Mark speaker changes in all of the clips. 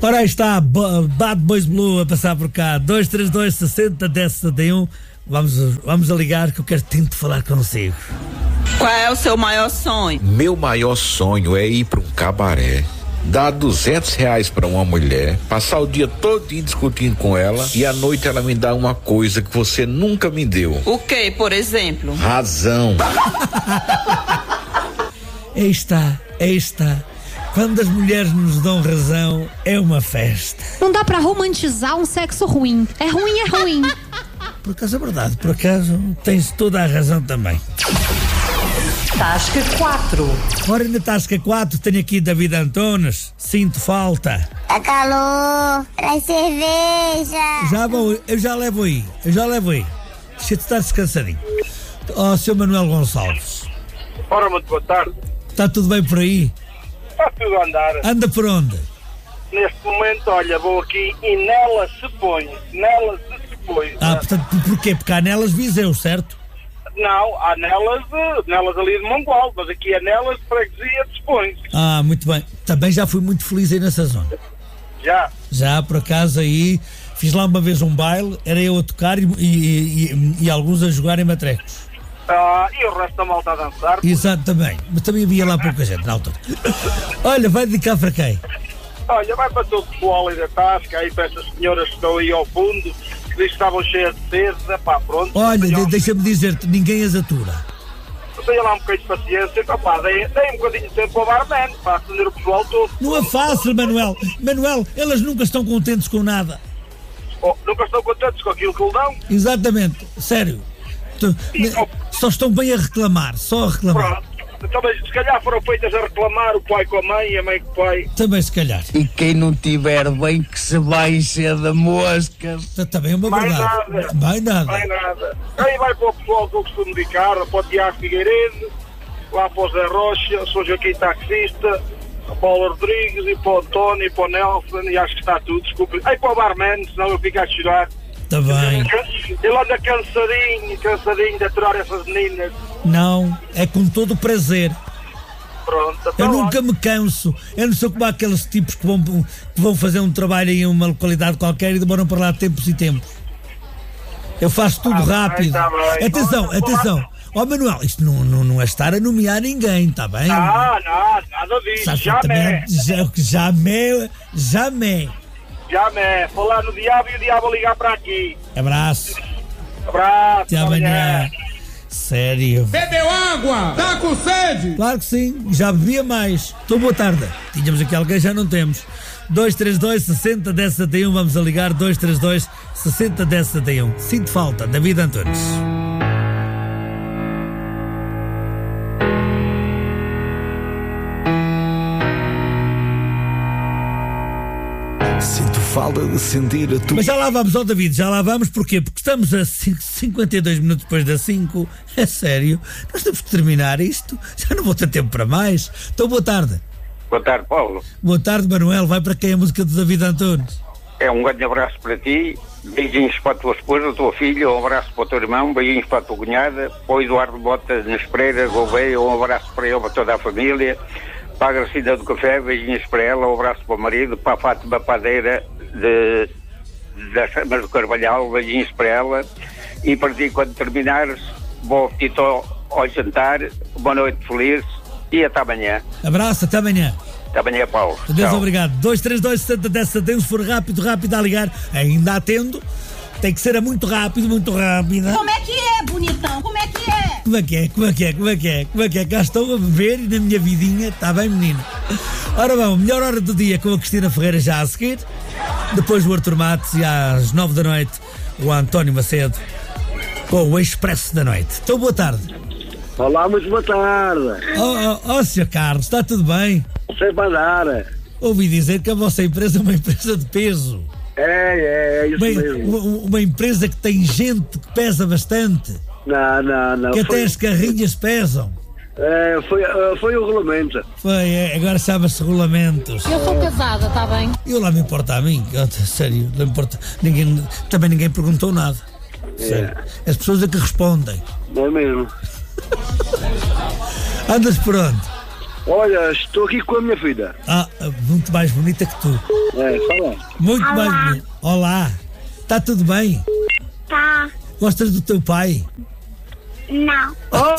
Speaker 1: Ora, aí está Bad Boys Blue a passar por cá. 232 60 10 71. Vamos a ligar que eu quero tanto falar consigo.
Speaker 2: Qual é o seu maior sonho?
Speaker 3: Meu maior sonho é ir para um cabaré, dar R$200 para uma mulher, passar o dia todinho discutindo com ela e à noite ela me dá uma coisa que você nunca me deu.
Speaker 2: O que, por exemplo?
Speaker 3: Razão.
Speaker 1: Aí está. Quando as mulheres nos dão razão, é uma festa.
Speaker 4: Não dá pra romantizar um sexo ruim. É ruim.
Speaker 1: Por acaso é verdade, por acaso tens toda a razão também.
Speaker 5: Tasca 4.
Speaker 1: Ora, na Tasca 4 tenho aqui David Antunes. Sinto falta.
Speaker 6: Tá calor, traz cerveja.
Speaker 1: Já vou, eu já levo aí. Deixa-te estar descansadinho. Sr. Manuel Gonçalves.
Speaker 7: Ora, muito boa tarde.
Speaker 1: Está tudo bem por aí?
Speaker 7: Está tudo a andar.
Speaker 1: Anda por onde?
Speaker 7: Neste momento, olha, vou aqui e nela se põe.
Speaker 1: Portanto, porquê? Porque há nelas Viseu, certo?
Speaker 7: Não, há nelas ali de Mongual, mas aqui é nelas de freguesia de Expões.
Speaker 1: Muito bem. Também já fui muito feliz aí nessa zona. Já, por acaso aí, fiz lá uma vez um baile, era eu a tocar e alguns a jogarem matrecos.
Speaker 7: E o resto da malta a dançar.
Speaker 1: Exato, também. Mas também havia lá pouca gente na altura. Olha, vai dedicar para quem?
Speaker 7: Olha, vai para todo o pessoal aí da Tasca, aí para essas senhoras que estão aí ao fundo, que diz que estavam cheias de sede, pronto.
Speaker 1: Olha, deixa-me dizer-te, ninguém as atura.
Speaker 7: Tenha lá um bocadinho de paciência, deem um bocadinho de tempo para o barman, para atender o pessoal todo.
Speaker 1: Não é fácil, Manuel. Manuel, elas nunca estão contentes com nada.
Speaker 7: Nunca estão contentes com aquilo que lhe dão?
Speaker 1: Exatamente, sério. Só estão bem a reclamar, só a reclamar.
Speaker 7: Pronto. Também, se calhar foram feitas a reclamar o pai com a mãe e a mãe com o pai.
Speaker 1: Também se calhar.
Speaker 8: E quem não tiver bem que se baixe da mosca.
Speaker 1: Também é uma verdade. Mais nada.
Speaker 7: Aí vai para o pessoal que eu costumo indicar, para o Tiago Figueiredo, lá para o Zé Rocha, São Joaquim Taxista, para o Paulo Rodrigues e para o António e para o Nelson, e acho que está tudo, desculpe. Aí para o barman, senão eu fico a chorar.
Speaker 1: Está bem.
Speaker 7: Ele anda cansadinho de aturar essas meninas.
Speaker 1: Não, é com todo o prazer.
Speaker 7: Pronto,
Speaker 1: eu nunca me canso. Eu não sou como aqueles tipos que vão fazer um trabalho em uma localidade qualquer e demoram para lá tempos e tempos. Eu faço tudo rápido.
Speaker 7: Bem.
Speaker 1: Atenção. Manuel, isto não é estar a nomear ninguém, está bem?
Speaker 7: Não, nada disso.
Speaker 1: Jamais.
Speaker 7: Falar no diabo e o diabo ligar para aqui.
Speaker 1: Abraço.
Speaker 7: Até
Speaker 1: amanhã. Sério.
Speaker 9: Bebeu água? Tá com sede?
Speaker 1: Claro que sim, já bebia mais. Então, boa tarde. Tínhamos aqui alguém, já não temos. 232 60 10 71, vamos a ligar. 232 60 10 71. Sinto falta, David Antunes.
Speaker 3: Falta de sentir a tua...
Speaker 1: Mas já lá vamos, David, porquê? Porque estamos a 52 minutos depois das 5, é sério, nós temos que terminar isto, já não vou ter tempo para mais. Então, boa tarde.
Speaker 10: Boa tarde, Paulo.
Speaker 1: Boa tarde, Manuel, vai para quem a música do David Antunes?
Speaker 10: É um grande abraço para ti, beijinhos para a tua esposa, a tua filha, um abraço para o teu irmão, beijinhos para a tua cunhada, para o Eduardo Botas nas Pereira, Gouveia, um abraço para ele, para toda a família, para a Gracida do Café, beijinhos para ela, um abraço para o marido, para a Fátima Padeira das Chamas do Carvalhal, beijinhos para ela, e para ti, quando terminares, bom apetite ao jantar, boa noite feliz e até amanhã.
Speaker 1: Abraço, até amanhã.
Speaker 10: Até amanhã, Paulo.
Speaker 1: Deus, obrigado. 232 70 10 71, se for rápido a ligar, ainda atendo. Tem que ser muito rápido, muito rápida.
Speaker 11: Como é que é, bonitão? Como é que é?
Speaker 1: Como é que é? Cá estou a beber e na minha vidinha, está bem, menino? Ora bom, melhor hora do dia com a Cristina Ferreira já a seguir. Depois o Arthur Matos e às 9 da noite o António Macedo com o Expresso da Noite. Então, boa tarde.
Speaker 12: Olá, muito boa tarde.
Speaker 1: Sr. Carlos, está tudo bem?
Speaker 12: Sempre a andar.
Speaker 1: Ouvi dizer que a vossa empresa é uma empresa de peso.
Speaker 12: É isso mesmo.
Speaker 1: Uma empresa que tem gente que pesa bastante.
Speaker 12: Não.
Speaker 1: Que até as carrinhas pesam.
Speaker 12: Foi o regulamento.
Speaker 1: Agora chama-se regulamentos.
Speaker 4: Eu sou casada, está bem?
Speaker 1: Eu lá me importa a mim, sério, não importa. Também ninguém perguntou nada. Sério. As pessoas é que respondem.
Speaker 12: É mesmo.
Speaker 1: Andas por onde?
Speaker 12: Olha, estou aqui com a minha filha.
Speaker 1: Muito mais bonita que tu.
Speaker 12: Fala.
Speaker 1: Muito mais bonita. Olá. Está tudo bem?
Speaker 6: Tá.
Speaker 1: Gostas do teu pai?
Speaker 6: Não.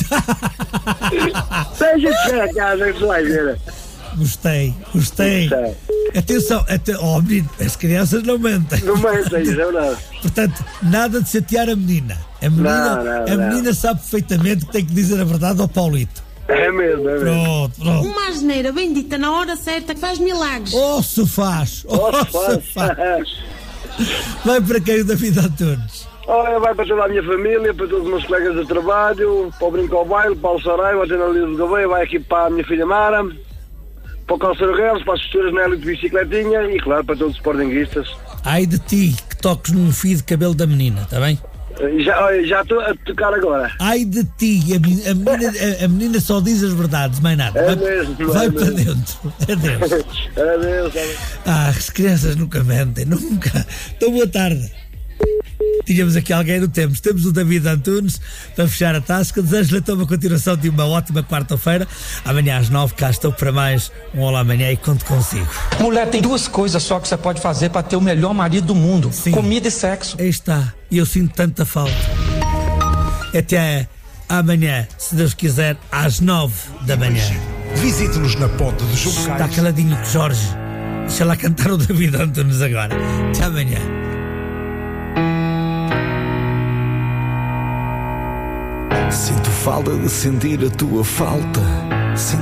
Speaker 12: Deixa de chegar a casa que tu vai ver.
Speaker 1: Gostei. Atenção, menino, as crianças não mentem.
Speaker 12: Não mentem, isso é verdade.
Speaker 1: Portanto, nada de chatear a menina. A menina sabe perfeitamente que tem que dizer a verdade ao Paulito.
Speaker 12: É mesmo.
Speaker 1: Pronto.
Speaker 11: Uma asneira bendita na hora certa que faz milagres.
Speaker 1: Se faz. Vai para quem o David Antunes?
Speaker 12: Olha, vai para toda a minha família, para todos os meus colegas de trabalho, para o Brinco ao Baile, Paulo Saraiva, a Tena Lívia do Gabeia, vai aqui para a minha filha Mara, para o Calceiro Reles, para as costuras Nélio de bicicletinha e, claro, para todos os sportinguistas.
Speaker 1: Ai de ti, que toques num fio de cabelo da menina, está bem?
Speaker 12: Já estou a tocar agora.
Speaker 1: Ai de ti, a menina só diz as verdades, mais nada. Vai para dentro. Adeus.
Speaker 12: Adeus.
Speaker 1: As crianças nunca mentem, nunca. Então, boa tarde. Tínhamos aqui alguém, não temos. Temos o David Antunes para fechar a tasca. Desejo-lhe então uma continuação de uma ótima quarta-feira. Amanhã às 9 cá estou para mais um Olá Amanhã e conto consigo.
Speaker 13: Mulher, tem duas coisas só que você pode fazer para ter o melhor marido do mundo. Sim. Comida e sexo.
Speaker 1: Aí está. E eu sinto tanta falta. Até amanhã, se Deus quiser, às 9 da manhã.
Speaker 14: Visite-nos na Ponte de Juncais.
Speaker 1: Está caladinho com Jorge. Deixa lá cantar o David Antunes agora. Até amanhã.
Speaker 15: Sinto falta de sentir a tua falta.